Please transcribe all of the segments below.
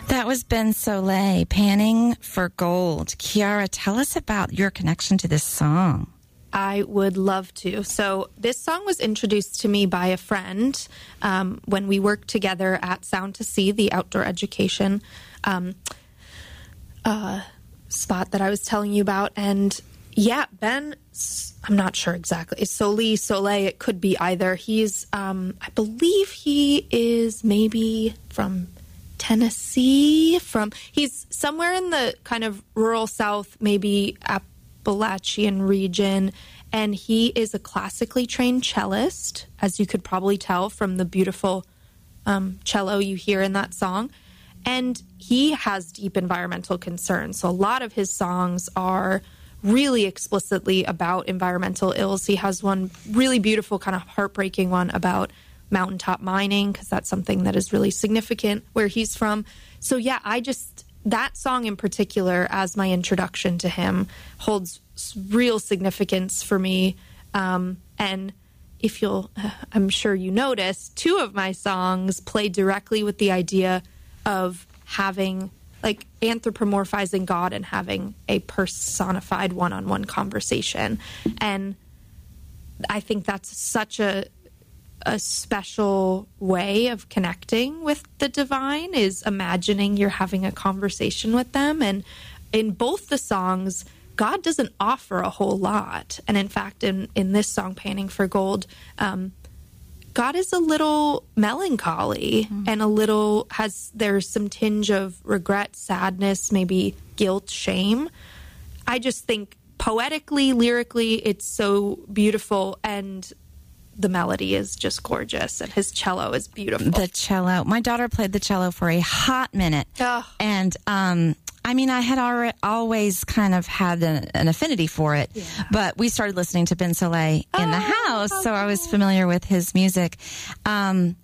That was Ben Soleil, Panning for Gold. Kiara, tell us about your connection to this song. I would love to. So this song was introduced to me by a friend when we worked together at Sound to Sea, the outdoor education spot that I was telling you about. And yeah, Ben, I'm not sure exactly. It's Soleil. It could be either. He's, I believe he is maybe from Tennessee. He's somewhere in the kind of rural South, maybe Appalachian region, and he is a classically trained cellist, as you could probably tell from the beautiful cello you hear in that song. And he has deep environmental concerns. So a lot of his songs are really explicitly about environmental ills. He has one really beautiful, kind of heartbreaking one about mountaintop mining, because that's something that is really significant where he's from. So yeah, that song in particular, as my introduction to him, holds real significance for me. And if I'm sure you noticed, 2 of my songs play directly with the idea of having, like, anthropomorphizing God and having a personified one-on-one conversation. And I think that's such a special way of connecting with the divine, is imagining you're having a conversation with them. And in both the songs, God doesn't offer a whole lot. And in fact, in this song, Panning for Gold, God is a little melancholy and there's some tinge of regret, sadness, maybe guilt, shame. I just think poetically, lyrically, it's so beautiful, and the melody is just gorgeous, and his cello is beautiful. The cello. My daughter played the cello for a hot minute. Oh. And, I mean, I had always kind of had an affinity for it, but we started listening to Ben Soleil in the house, so I was familiar with his music. But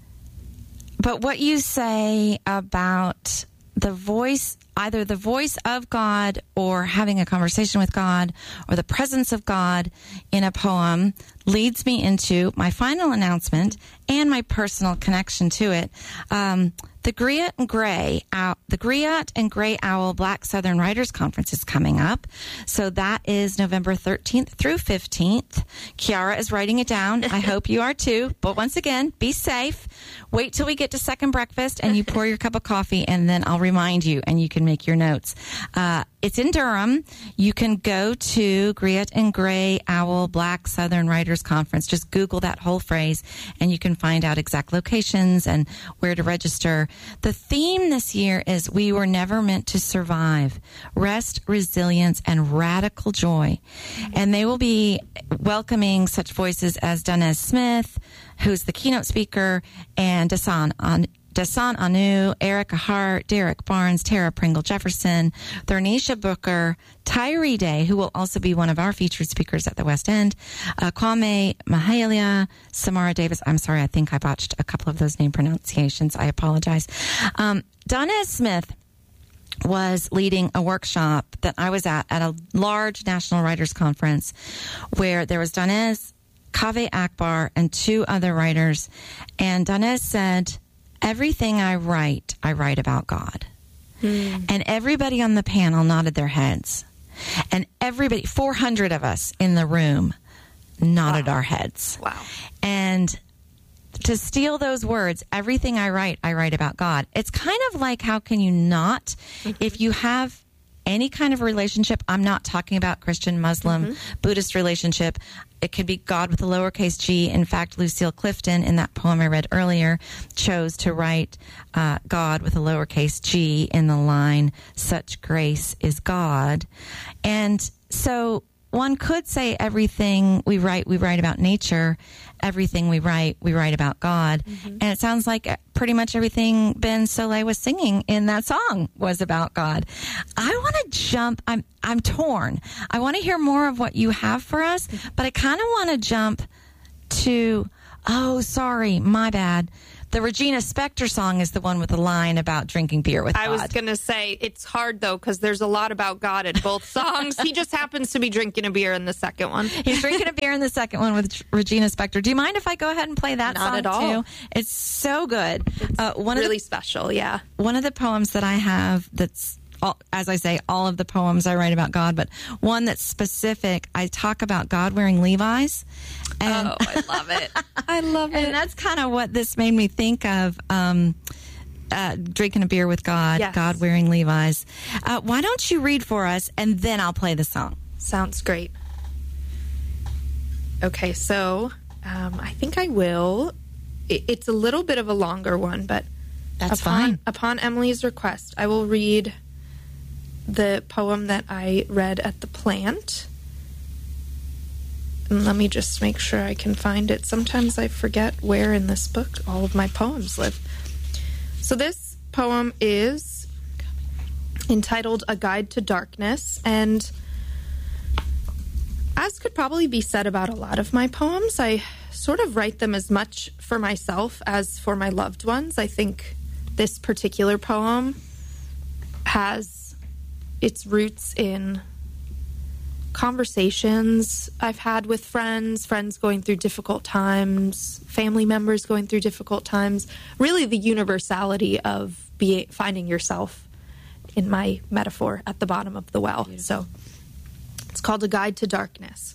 what you say about the voice, either the voice of God or having a conversation with God or the presence of God in a poem, leads me into my final announcement and my personal connection to it. The Griot and Gray Owl Black Southern Writers Conference is coming up. So that is November 13th through 15th. Kiara is writing it down. I hope you are too. But once again, be safe. Wait till we get to second breakfast and you pour your cup of coffee, and then I'll remind you and you can make your notes. It's in Durham. You can go to Griot and Gray Owl Black Southern Writers Conference. Just Google that whole phrase and you can find out exact locations and where to register. The theme this year is We Were Never Meant to Survive, Rest, Resilience, and Radical Joy. And they will be welcoming such voices as Danez Smith, who's the keynote speaker, and Dasan Anu, Erica Hart, Derek Barnes, Tara Pringle Jefferson, Thurnisha Booker, Tyree Day, who will also be one of our featured speakers at the West End, Kwame Mahalia, Samara Davis. I'm sorry, I think I botched a couple of those name pronunciations. I apologize. Danez Smith was leading a workshop that I was at a large national writers conference where there was Danez, Kaveh Akbar, and 2 other writers. And Danez said, everything I write about God. And everybody on the panel nodded their heads. And 400 of us in the room nodded our heads. Wow. And to steal those words, everything I write about God. It's kind of like, how can you not, if you have any kind of relationship, I'm not talking about Christian, Muslim, Buddhist relationship. It could be God with a lowercase g. In fact, Lucille Clifton, in that poem I read earlier, chose to write God with a lowercase g in the line, such grace is God. And so one could say everything we write about nature. Everything we write about God. And it sounds like pretty much everything Ben Soleil was singing in that song was about God. I want to jump. I'm torn. I want to hear more of what you have for us, but I kind of want to jump to, oh, sorry, my bad. The Regina Spektor song is the one with the line about drinking beer with God. I was going to say, it's hard, though, because there's a lot about God in both songs. He just happens to be drinking a beer in the second one. He's drinking a beer in the second one with Regina Spektor. Do you mind if I go ahead and play that song, Not at all. too? It's so good. It's really special, yeah. One of the poems that I have that's, as I say, all of the poems I write about God, but one that's specific, I talk about God wearing Levi's. And, I love it. I love it. And that's kind of what this made me think of, drinking a beer with God, yes. God wearing Levi's. Why don't you read for us, and then I'll play the song. Sounds great. Okay, so I think I will. It's a little bit of a longer one, but that's fine. Upon Emily's request, I will read the poem that I read at the plant. And let me just make sure I can find it. Sometimes I forget where in this book all of my poems live. So this poem is entitled A Guide to Darkness, and as could probably be said about a lot of my poems, I sort of write them as much for myself as for my loved ones. I think this particular poem has its roots in conversations I've had with friends going through difficult times, family members going through difficult times, really the universality of finding yourself, in my metaphor, at the bottom of the well. Beautiful. So it's called A Guide to Darkness.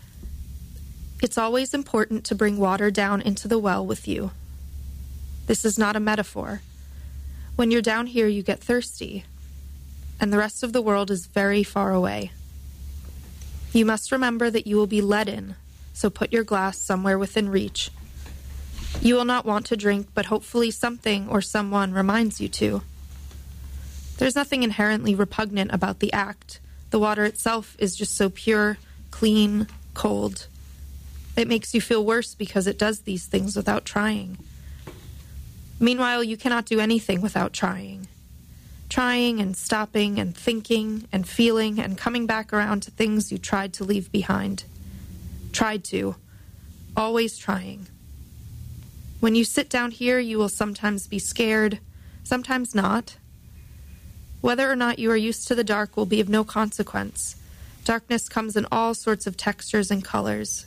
It's always important to bring water down into the well with you. This is not a metaphor. When you're down here, you get thirsty, and the rest of the world is very far away. You must remember that you will be let in, so put your glass somewhere within reach. You will not want to drink, but hopefully something or someone reminds you to. There's nothing inherently repugnant about the act. The water itself is just so pure, clean, cold. It makes you feel worse because it does these things without trying. Meanwhile, you cannot do anything without trying. Trying and stopping and thinking and feeling and coming back around to things you tried to leave behind. Tried to. Always trying. When you sit down here, you will sometimes be scared, sometimes not. Whether or not you are used to the dark will be of no consequence. Darkness comes in all sorts of textures and colors.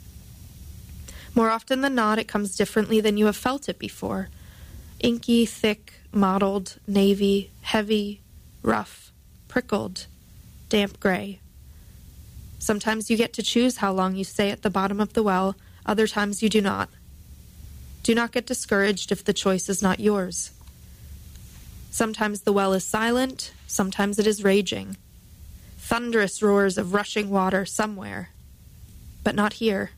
More often than not, it comes differently than you have felt it before. Inky, thick, mottled, navy, heavy, rough, prickled, damp gray. Sometimes you get to choose how long you stay at the bottom of the well, other times you do not. Do not get discouraged if the choice is not yours. Sometimes the well is silent, sometimes it is raging. Thunderous roars of rushing water somewhere, but not here.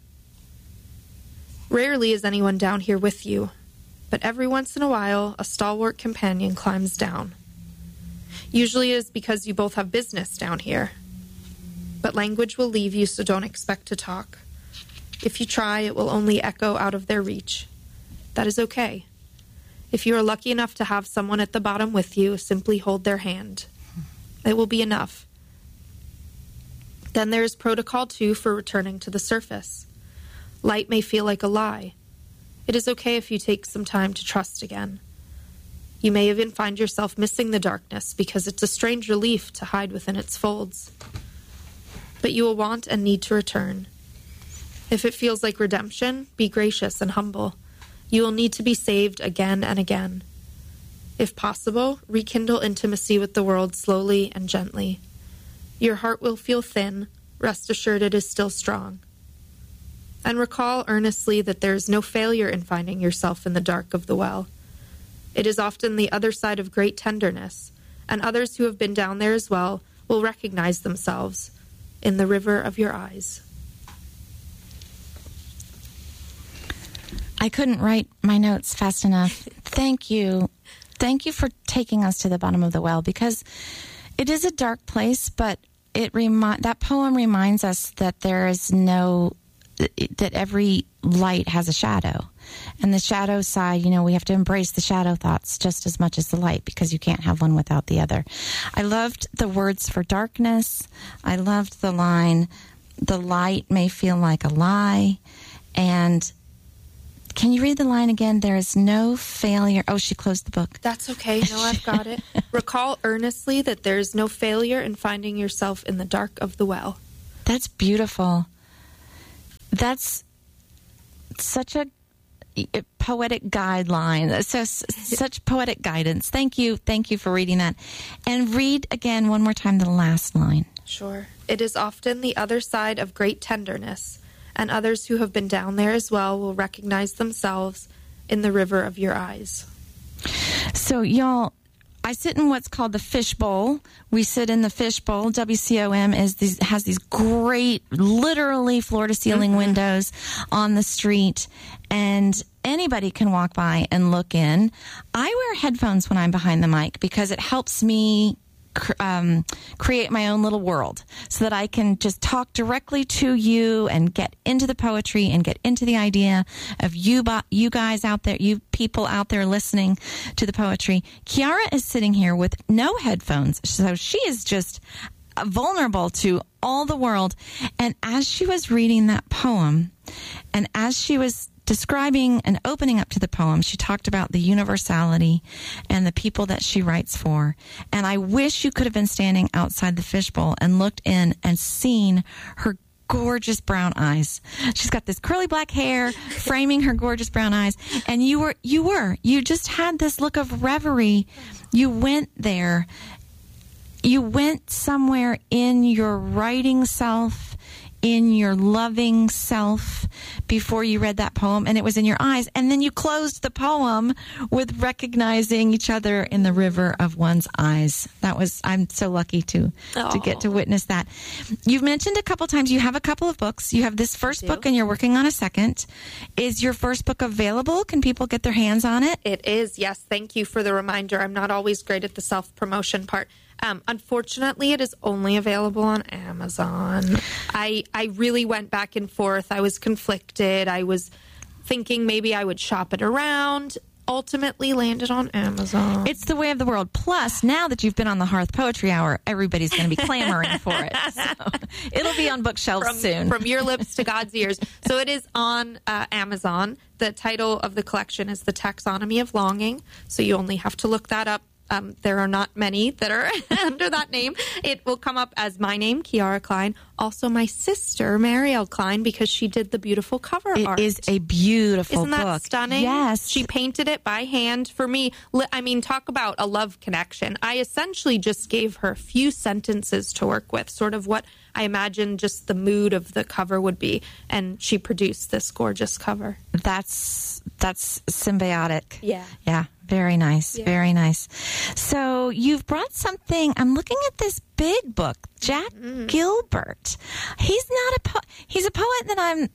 Rarely is anyone down here with you, but every once in a while, a stalwart companion climbs down. Usually it is because you both have business down here. But language will leave you, so don't expect to talk. If you try, it will only echo out of their reach. That is okay. If you are lucky enough to have someone at the bottom with you, simply hold their hand. It will be enough. Then there is protocol 2 for returning to the surface. Light may feel like a lie. It is okay if you take some time to trust again. You may even find yourself missing the darkness because it's a strange relief to hide within its folds. But you will want and need to return. If it feels like redemption, be gracious and humble. You will need to be saved again and again. If possible, rekindle intimacy with the world slowly and gently. Your heart will feel thin. Rest assured it is still strong. And recall earnestly that there is no failure in finding yourself in the dark of the well. It is often the other side of great tenderness, and others who have been down there as well will recognize themselves in the river of your eyes. I couldn't write my notes fast enough. Thank you. Thank you for taking us to the bottom of the well, because it is a dark place, but that poem reminds us that there is that every light has a shadow. And the shadow side, we have to embrace the shadow thoughts just as much as the light, because you can't have one without the other. I loved the words for darkness. I loved the line, the light may feel like a lie. And Can you read the line again? There is no failure. Oh, she closed the book. That's okay. No, I've got it. Recall earnestly that there is no failure in finding yourself in the dark of the well. That's beautiful. That's such a poetic guideline. So such poetic guidance. Thank you for reading that. And read again one more time the last line. Sure. It is often the other side of great tenderness, and others who have been down there as well will recognize themselves in the river of your eyes. So, y'all, I sit in what's called the fishbowl. We sit in the fishbowl. WCOM has these great, literally floor-to-ceiling windows on the street, and anybody can walk by and look in. I wear headphones when I'm behind the mic because it helps me create my own little world so that I can just talk directly to you and get into the poetry and get into the idea of you guys out there, you people out there listening to the poetry. Kiara is sitting here with no headphones, so she is just vulnerable to all the world. And as she was reading that poem, and as she was describing and opening up to the poem, she talked about the universality and the people that she writes for. And I wish you could have been standing outside the fishbowl and looked in and seen her gorgeous brown eyes. She's got this curly black hair framing her gorgeous brown eyes. And you just had this look of reverie. You went there. You went somewhere in your writing self, in your loving self before you read that poem, and it was in your eyes. And then you closed the poem with recognizing each other in the river of one's eyes. I'm so lucky to get to witness that. You've mentioned a couple times you have a couple of books. You have this first book and you're working on a second. Is your first book available? Can people get their hands on it? It is, yes. Thank you for the reminder. I'm not always great at the self-promotion part. Unfortunately, it is only available on Amazon. I really went back and forth. I was conflicted. I was thinking maybe I would shop it around. Ultimately landed on Amazon. It's the way of the world. Plus, now that you've been on the Hearth Poetry Hour, everybody's going to be clamoring for it. So it'll be on bookshelves soon. From your lips to God's ears. So it is on Amazon. The title of the collection is The Taxonomy of Longing. So you only have to look that up. There are not many that are under that name. It will come up as my name, Kiara Klein. Also my sister, Marielle Klein, because she did the beautiful cover art. It is a beautiful book. Isn't that stunning? Yes. She painted it by hand for me. I mean, talk about a love connection. I essentially just gave her a few sentences to work with, sort of what I imagine just the mood of the cover would be. And she produced this gorgeous cover. That's symbiotic. Yeah. Yeah. Very nice. Yeah. Very nice. So you've brought something. I'm looking at this big book, Jack Gilbert. He's not a poet. He's a poet that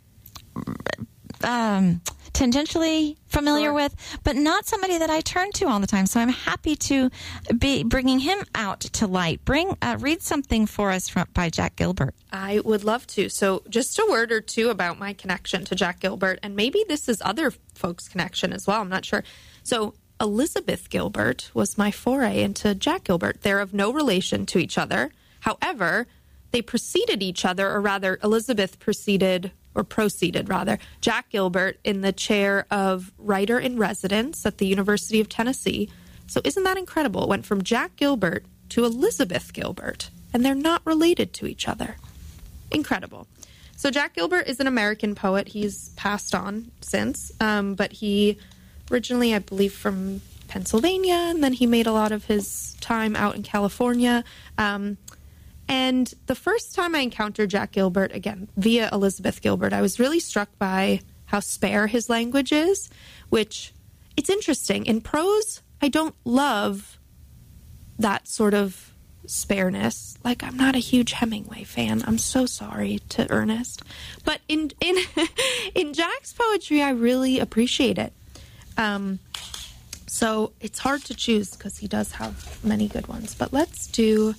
I'm tangentially familiar with, but not somebody that I turn to all the time. So I'm happy to be bringing him out to light. Read something for us by Jack Gilbert. I would love to. So just a word or two about my connection to Jack Gilbert, and maybe this is other folks' connection as well. I'm not sure. So Elizabeth Gilbert was my foray into Jack Gilbert. They're of no relation to each other. However, they preceded each other, or rather, Elizabeth preceded Jack Gilbert in the chair of writer in residence at the University of Tennessee. So isn't that incredible? It went from Jack Gilbert to Elizabeth Gilbert, and they're not related to each other. Incredible. So Jack Gilbert is an American poet. He's passed on since, but he originally, I believe, from Pennsylvania, and then he made a lot of his time out in California. And the first time I encountered Jack Gilbert, again, via Elizabeth Gilbert, I was really struck by how spare his language is, which, it's interesting. In prose, I don't love that sort of spareness. Like, I'm not a huge Hemingway fan. I'm so sorry to Ernest. But in Jack's poetry, I really appreciate it. So it's hard to choose because he does have many good ones. But let's do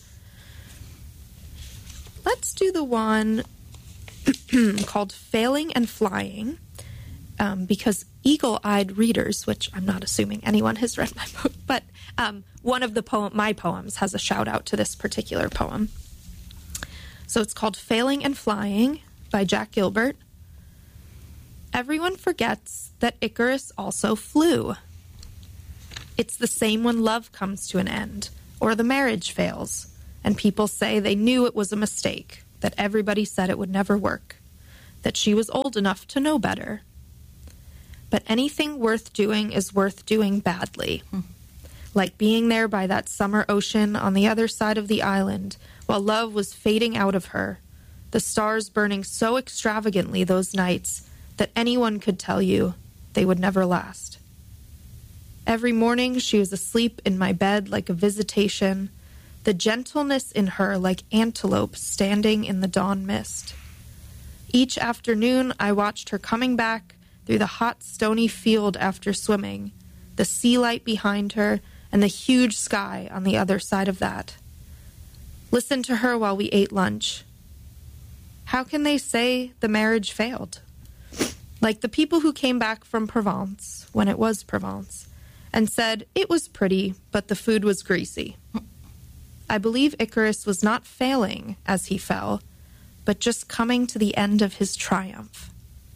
the one called Failing and Flying, because eagle-eyed readers, which I'm not assuming anyone has read my book, but one of my poems has a shout-out to this particular poem. So it's called Failing and Flying by Jack Gilbert. Everyone forgets that Icarus also flew. It's the same when love comes to an end, or the marriage fails, and people say they knew it was a mistake, that everybody said it would never work, that she was old enough to know better. But anything worth doing is worth doing badly. Like being there by that summer ocean on the other side of the island, while love was fading out of her, the stars burning so extravagantly those nights that anyone could tell you they would never last. Every morning she was asleep in my bed like a visitation, the gentleness in her like antelope standing in the dawn mist. Each afternoon I watched her coming back through the hot stony field after swimming, the sea light behind her and the huge sky on the other side of that. Listened to her while we ate lunch. How can they say the marriage failed? Like the people who came back from Provence, when it was Provence, and said it was pretty, but the food was greasy. I believe Icarus was not failing as he fell, but just coming to the end of his triumph.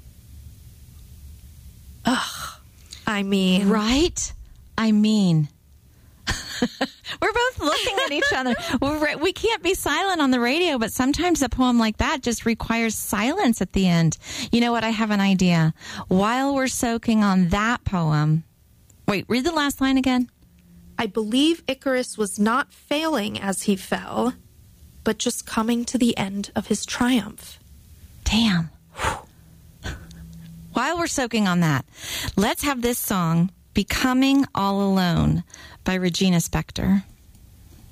Ugh. I mean... Right? I mean... We're both looking at each other. We can't be silent on the radio, but sometimes a poem like that just requires silence at the end. You know what? I have an idea. While we're soaking on that poem... Wait, read the last line again. I believe Icarus was not failing as he fell, but just coming to the end of his triumph. Damn. While we're soaking on that, let's have this song, Becoming All Alone, by Regina Spektor.